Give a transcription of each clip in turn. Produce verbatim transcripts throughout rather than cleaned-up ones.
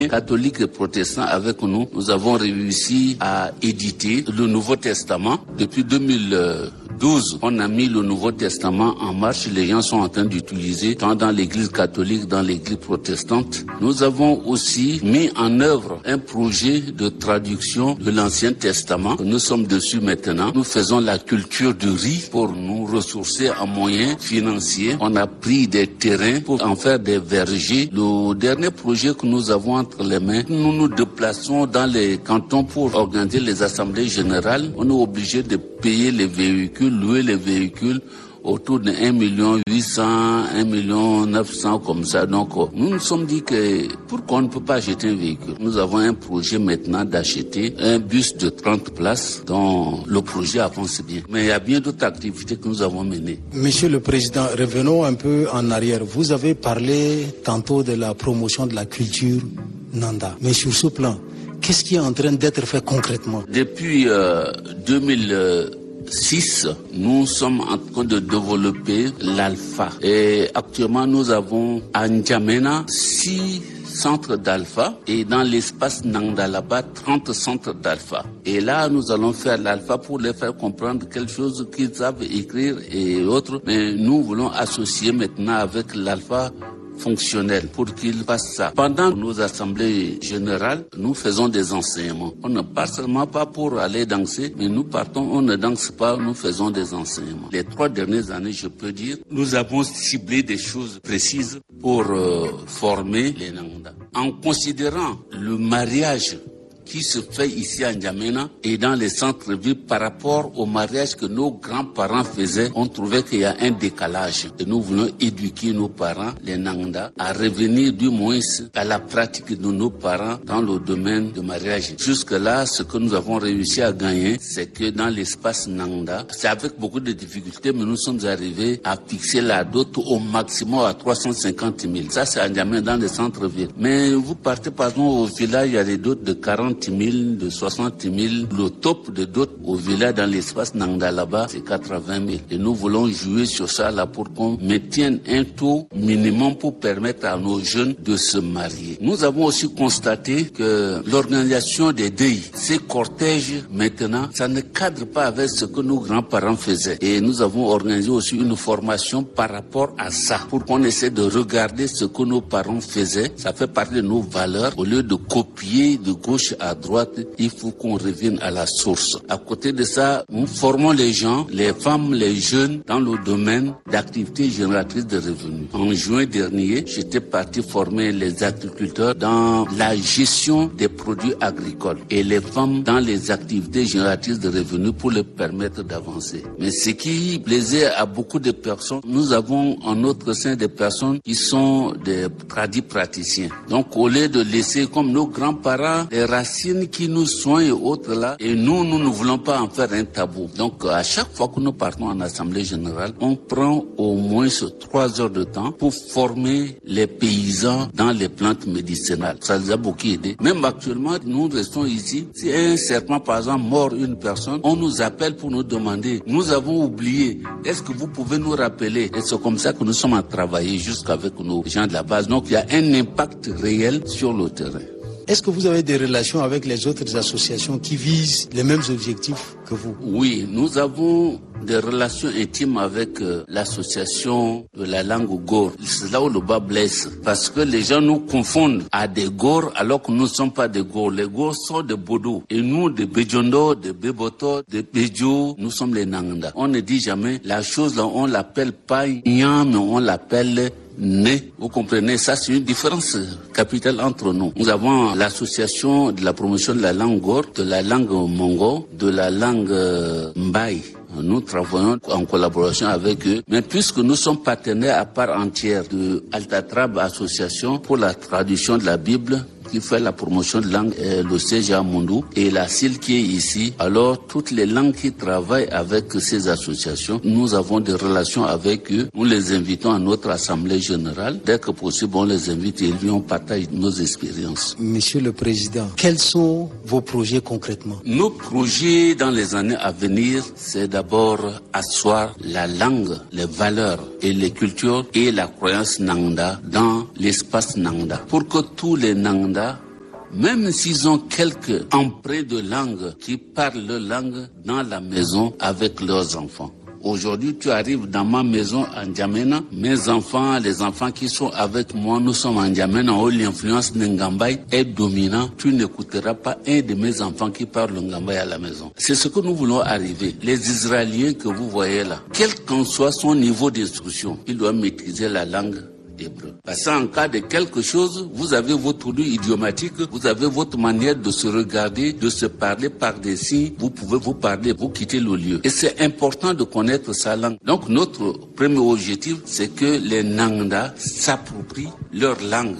Catholiques et protestants avec nous, nous avons réussi à éditer le Nouveau Testament. Depuis deux mille douze, on a mis le Nouveau Testament en marche. Les gens sont en train d'utiliser tant dans l'église catholique, dans l'église protestante. Nous avons aussi mis en œuvre un projet de traduction de l'Ancien Testament. Nous sommes dessus maintenant. Nous faisons la culture du riz pour nous ressourcer en moyens financiers. On a pris des terrains pour en faire des vergers. Le dernier projet que nous avons entre les mains, nous nous déplaçons dans les cantons pour organiser les assemblées générales. On est obligé de payer les véhicules, louer les véhicules autour de un million huit cents, un million neuf cents comme ça. Donc nous nous sommes dit que pourquoi on ne peut pas acheter un véhicule? Nous avons un projet maintenant d'acheter un bus de trente places dont le projet avance bien. Mais il y a bien d'autres activités que nous avons menées. Monsieur le Président, revenons un peu en arrière. Vous avez parlé tantôt de la promotion de la culture Nanda. Mais sur ce plan, qu'est-ce qui est en train d'être fait concrètement? Depuis euh, deux mille six, nous sommes en train de développer l'alpha. Et actuellement, nous avons à N'Djamena six centres d'alpha et dans l'espace Nanda là-bas, trente centres d'alpha. Et là, nous allons faire l'alpha pour les faire comprendre quelque chose qu'ils savent écrire et autres. Mais nous voulons associer maintenant avec l'alpha fonctionnel pour qu'ils fassent ça. Pendant nos assemblées générales, nous faisons des enseignements. On ne part seulement pas pour aller danser, mais nous partons, on ne danse pas, nous faisons des enseignements. Les trois dernières années, je peux dire, nous avons ciblé des choses précises pour euh, former les Nanda. En considérant le mariage qui se fait ici à N'Djamena et dans les centres-villes par rapport au mariage que nos grands-parents faisaient, on trouvait qu'il y a un décalage. Et nous voulons éduquer nos parents, les Nanda, à revenir du moins à la pratique de nos parents dans le domaine du mariage. Jusque-là, ce que nous avons réussi à gagner, c'est que dans l'espace Nanda, c'est avec beaucoup de difficultés, mais nous sommes arrivés à fixer la dot au maximum à trois cent cinquante mille. Ça, c'est à N'Djamena dans les centres-villes. Mais vous partez par exemple au village, il y a des dots de quarante mille, de soixante mille. Le top de dot au village dans l'espace Nanda là-bas, c'est quatre-vingt mille. Et nous voulons jouer sur ça là pour qu'on maintienne un taux minimum pour permettre à nos jeunes de se marier. Nous avons aussi constaté que l'organisation des deuils, ces cortèges maintenant, ça ne cadre pas avec ce que nos grands-parents faisaient. Et nous avons organisé aussi une formation par rapport à ça pour qu'on essaie de regarder ce que nos parents faisaient. Ça fait partie de nos valeurs. Au lieu de copier de gauche à droite, il faut qu'on revienne à la source. À côté de ça, nous formons les gens, les femmes, les jeunes dans le domaine d'activités génératrices de revenus. En juin dernier, j'étais parti former les agriculteurs dans la gestion des produits agricoles et les femmes dans les activités génératrices de revenus pour les permettre d'avancer. Mais ce qui plaisait à beaucoup de personnes, nous avons en notre sein des personnes qui sont des tradis praticiens. Donc au lieu de laisser comme nos grands-parents les racines qui nous soignent et autres là, et nous, nous ne voulons pas en faire un tabou. Donc, à chaque fois que nous partons en assemblée générale, on prend au moins trois heures de temps pour former les paysans dans les plantes médicinales. Ça nous a beaucoup aidé. Même actuellement, nous restons ici. Si un serpent, par exemple, mord une personne, on nous appelle pour nous demander, nous avons oublié, est-ce que vous pouvez nous rappeler? Et c'est comme ça que nous sommes à travailler jusqu'avec nos gens de la base. Donc, il y a un impact réel sur le terrain. Est-ce que vous avez des relations avec les autres associations qui visent les mêmes objectifs que vous? Oui, nous avons des relations intimes avec euh, l'association de la langue Gor. C'est là où le bas blesse. Parce que les gens nous confondent à des Gor alors que nous ne sommes pas des Gor. Les Gor sont des Bodo. Et nous, des Bejondo, des Beboto, des Bejo, nous sommes les Nanganda. On ne dit jamais la chose là, on l'appelle pas Nyam, mais on l'appelle Né. Vous comprenez, ça c'est une différence capitale entre nous. Nous avons l'association de la promotion de la langue Gor, de la langue Mongo, de la langue euh, Mbaye. Nous travaillons en collaboration avec eux. Mais puisque nous sommes partenaires à part entière de Altatrab Association pour la traduction de la Bible, qui fait la promotion de langue, euh, le C G A Mondou et la C I L qui est ici. Alors, toutes les langues qui travaillent avec ces associations, nous avons des relations avec eux. Nous les invitons à notre assemblée générale. Dès que possible, on les invite et on partage nos expériences. Monsieur le Président, quels sont vos projets concrètement? Nos projets dans les années à venir, c'est d'abord asseoir la langue, les valeurs et les cultures et la croyance Nangda dans l'espace Nangda. Pour que tous les Nangda même s'ils ont quelques emprunts de langue, qui parlent leur langue dans la maison avec leurs enfants. Aujourd'hui, tu arrives dans ma maison en N'Djamena, mes enfants, les enfants qui sont avec moi, nous sommes en N'Djamena où l'influence Ngambay est dominante. Tu n'écouteras pas un de mes enfants qui parle le Ngambay à la maison. C'est ce que nous voulons arriver. Les Israéliens que vous voyez là, quel qu'en soit son niveau d'instruction, ils doivent maîtriser la langue hébreu. Parce qu'en cas de quelque chose, vous avez votre ouïe idiomatique, vous avez votre manière de se regarder, de se parler par des signes, vous pouvez vous parler, vous quittez le lieu. Et c'est important de connaître sa langue. Donc notre premier objectif, c'est que les Nangda s'approprient leur langue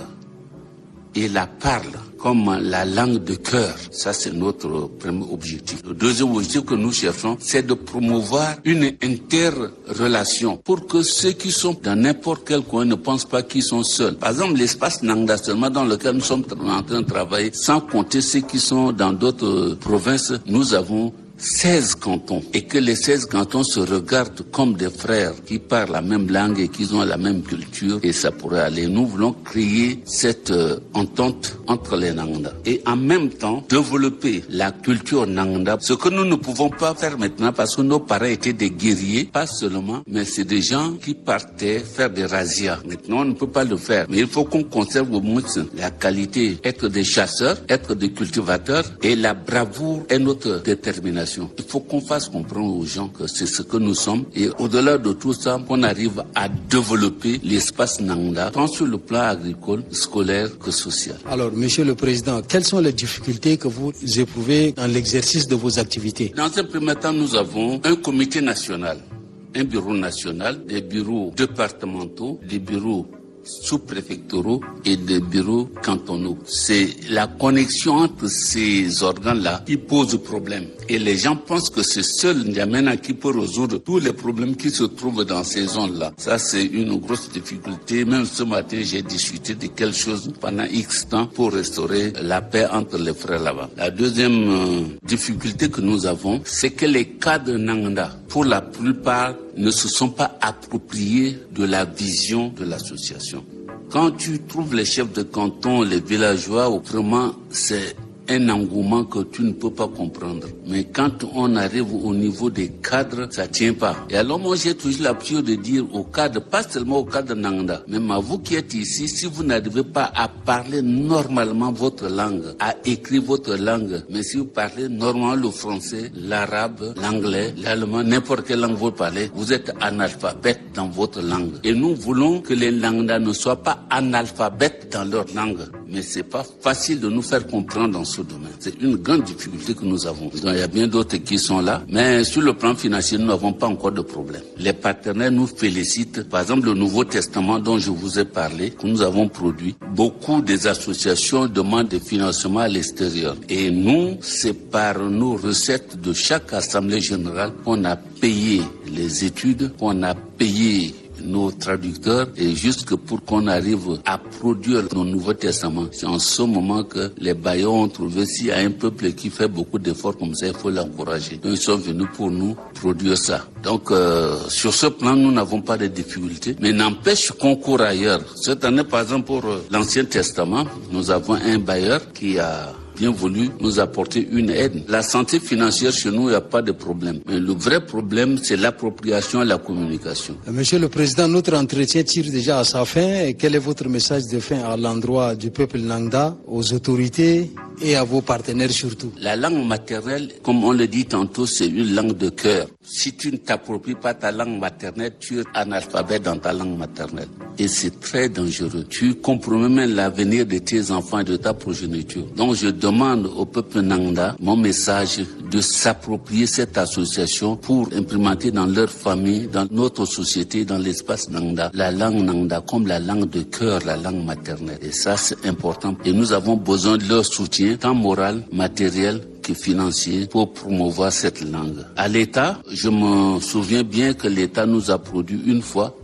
et la parlent comme la langue de cœur. Ça, c'est notre premier objectif. Le deuxième objectif que nous cherchons, c'est de promouvoir une interrelation pour que ceux qui sont dans n'importe quel coin ne pensent pas qu'ils sont seuls. Par exemple, l'espace Nangda seulement dans lequel nous sommes en train de travailler, sans compter ceux qui sont dans d'autres provinces, nous avons seize cantons et que les seize cantons se regardent comme des frères qui parlent la même langue et qui ont la même culture et ça pourrait aller. Nous voulons créer cette euh, entente entre les Nangda et en même temps développer la culture Nangda, ce que nous ne pouvons pas faire maintenant parce que nos parents étaient des guerriers, pas seulement, mais c'est des gens qui partaient faire des razzias. Maintenant, on ne peut pas le faire, mais il faut qu'on conserve au moins la qualité, être des chasseurs, être des cultivateurs et la bravoure est notre détermination. Il faut qu'on fasse comprendre aux gens que c'est ce que nous sommes et au-delà de tout ça, qu'on arrive à développer l'espace Nangda, tant sur le plan agricole, scolaire que social. Alors, Monsieur le Président, quelles sont les difficultés que vous éprouvez dans l'exercice de vos activités? Dans un premier temps, nous avons un comité national, un bureau national, des bureaux départementaux, des bureaux sous-préfectoraux et des bureaux cantonaux. C'est la connexion entre ces organes-là qui pose problème. Et les gens pensent que c'est seul N'Djamena qui peut résoudre tous les problèmes qui se trouvent dans ces zones-là. Ça, c'est une grosse difficulté. Même ce matin, j'ai discuté de quelque chose pendant X temps pour restaurer la paix entre les frères là-bas. La deuxième euh, difficulté que nous avons, c'est que les cadres Nangda, pour la plupart, ne se sont pas appropriés de la vision de l'association. Quand tu trouves les chefs de canton, les villageois, vraiment, c'est un engouement que tu ne peux pas comprendre. Mais quand on arrive au niveau des cadres, ça tient pas. Et alors moi j'ai toujours l'habitude de dire aux cadres, pas seulement aux cadres Nangda, même à vous qui êtes ici, si vous n'arrivez pas à parler normalement votre langue, à écrire votre langue, mais si vous parlez normalement le français, l'arabe, l'anglais, l'allemand, n'importe quelle langue vous parlez, vous êtes analphabète dans votre langue. Et nous voulons que les Nangda ne soient pas analphabètes dans leur langue. Mais c'est pas facile de nous faire comprendre dans ce domaine. C'est une grande difficulté que nous avons. Donc, il y a bien d'autres qui sont là, mais sur le plan financier, nous n'avons pas encore de problème. Les partenaires nous félicitent. Par exemple, le Nouveau Testament dont je vous ai parlé, que nous avons produit, beaucoup des associations demandent des financements à l'extérieur. Et nous, c'est par nos recettes de chaque assemblée générale qu'on a payé les études, qu'on a payé nos traducteurs et jusque pour qu'on arrive à produire nos Nouveaux Testaments. C'est en ce moment que les bailleurs ont trouvé s'il y a un peuple qui fait beaucoup d'efforts comme ça, il faut l'encourager. Donc ils sont venus pour nous produire ça. Donc euh, sur ce plan, nous n'avons pas de difficultés, mais n'empêche qu'on court ailleurs. Cette année, par exemple, pour l'Ancien Testament, nous avons un bailleur qui a bien voulu nous apporter une aide. La santé financière chez nous, il n'y a pas de problème. Mais le vrai problème, c'est l'appropriation et la communication. Monsieur le Président, notre entretien tire déjà à sa fin. Et quel est votre message de fin à l'endroit du peuple Nangda, aux autorités et à vos partenaires surtout? La langue maternelle, comme on le dit tantôt, c'est une langue de cœur. Si tu ne t'appropries pas ta langue maternelle, tu es analphabète dans ta langue maternelle. Et c'est très dangereux. Tu compromets même l'avenir de tes enfants et de ta progéniture. Donc je demande au peuple Nangda, mon message, de s'approprier cette association pour implémenter dans leur famille, dans notre société, dans l'espace Nangda, la langue Nangda comme la langue de cœur, la langue maternelle. Et ça, c'est important. Et nous avons besoin de leur soutien, tant moral, matériel, que financier pour promouvoir cette langue. À l'État, je me souviens bien que l'État nous a produit une fois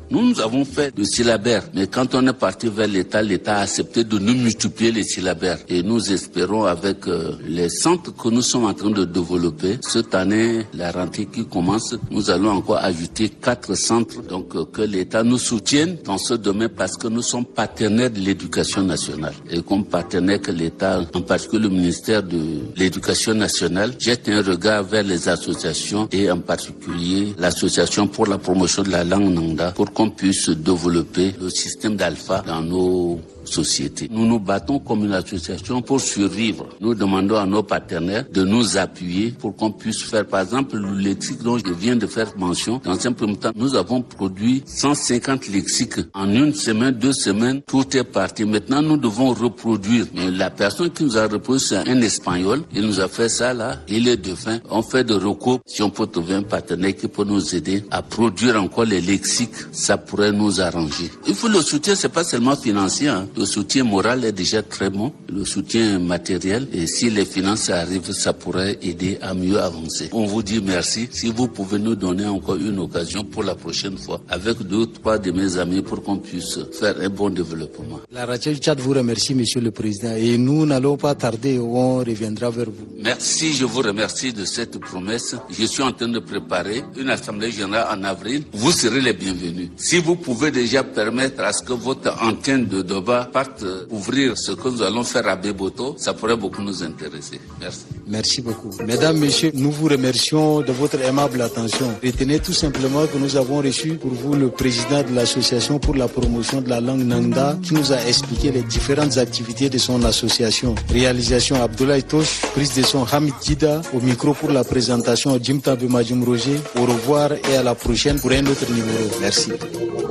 Nous, nous avons fait le syllabaire, mais quand on est parti vers l'État, l'État a accepté de nous multiplier les syllabaires. Et nous espérons avec euh, les centres que nous sommes en train de développer, cette année, la rentrée qui commence, nous allons encore ajouter quatre centres, donc euh, que l'État nous soutienne dans ce domaine parce que nous sommes partenaires de l'éducation nationale. Et comme partenaire que l'État, en particulier le ministère de l'Éducation nationale, jette un regard vers les associations et en particulier l'association pour la promotion de la langue Nanda pour qu'on puisse développer le système d'alpha dans nos sociétés. Nous nous battons comme une association pour survivre. Nous demandons à nos partenaires de nous appuyer pour qu'on puisse faire, par exemple, le lexique dont je viens de faire mention. Dans un premier temps, nous avons produit cent cinquante lexiques. En une semaine, deux semaines, tout est parti. Maintenant, nous devons reproduire. Mais la personne qui nous a reproduit, c'est un Espagnol. Il nous a fait ça là. Il est défunt. On fait de recours. Si on peut trouver un partenaire qui peut nous aider à produire encore les lexiques, ça pourrait nous arranger. Il faut le soutien, c'est pas seulement financier, hein. Le soutien moral est déjà très bon, le soutien matériel, et si les finances arrivent, ça pourrait aider à mieux avancer. On vous dit merci. Si vous pouvez nous donner encore une occasion pour la prochaine fois, avec deux ou trois de mes amis, pour qu'on puisse faire un bon développement. La radio du Tchad vous remercie, Monsieur le Président, et nous n'allons pas tarder, on reviendra vers vous. Merci, je vous remercie de cette promesse. Je suis en train de préparer une assemblée générale en avril. Vous serez les bienvenus. Si vous pouvez déjà permettre à ce que votre antenne de débat parte ouvrir ce que nous allons faire à Beboto, ça pourrait beaucoup nous intéresser. Merci. Merci beaucoup. Mesdames, Messieurs, nous vous remercions de votre aimable attention. Retenez tout simplement que nous avons reçu pour vous le président de l'association pour la promotion de la langue Nanda qui nous a expliqué les différentes activités de son association. Réalisation Abdoulaye Tosh, prise de son Hamid Dida, au micro pour la présentation Jim Tabima Jim Roger. Au revoir et à la prochaine pour un autre numéro. Merci.